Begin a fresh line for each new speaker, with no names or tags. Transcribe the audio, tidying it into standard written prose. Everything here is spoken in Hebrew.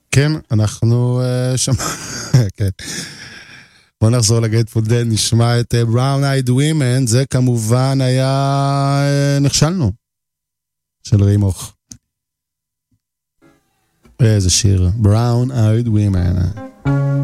כן, אנחנו כן. בוא נחזור לגייטפול דד, נשמע את Brown Eyed Women, זה כמובן היה נכשלנו של רימוך. איזה שיר, Brown Eyed Women.